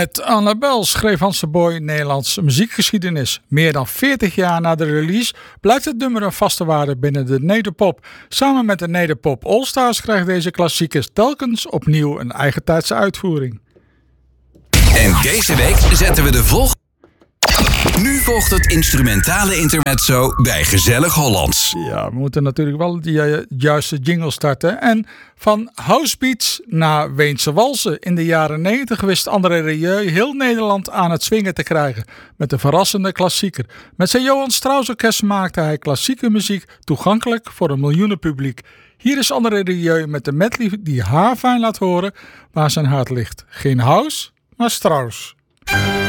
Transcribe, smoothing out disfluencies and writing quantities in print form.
Met Annabel schreef Hans de Boy Nederlandse muziekgeschiedenis. Meer dan 40 jaar na de release blijft het nummer een vaste waarde binnen de nederpop. Samen met de Nederpop Allstars krijgt deze klassieker telkens opnieuw een eigentijdse uitvoering. En deze week zetten we de volgende. Nu volgt het instrumentale intermezzo bij Gezellig Hollands. Ja, we moeten natuurlijk wel die juiste jingle starten. En van housebeats naar Weense walsen. In de jaren 90 wist André Rieu heel Nederland aan het swingen te krijgen. Met een verrassende klassieker. Met zijn Johan Strauss Orkest maakte hij klassieke muziek toegankelijk voor een miljoenenpubliek. Hier is André Rieu met de medley die haarfijn laat horen waar zijn hart ligt. Geen house, maar Strauss.